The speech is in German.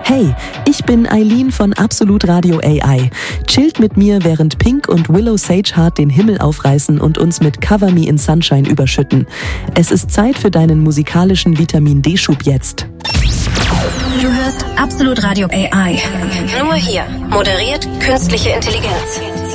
Hey, ich bin Eileen von Absolut Radio AI. Chillt mit mir, während Pink und Willow Sageheart den Himmel aufreißen und uns mit Cover Me in Sunshine überschütten. Es ist Zeit für deinen musikalischen Vitamin-D-Schub jetzt. Du hörst Absolut Radio AI. Nur hier. Moderiert künstliche Intelligenz.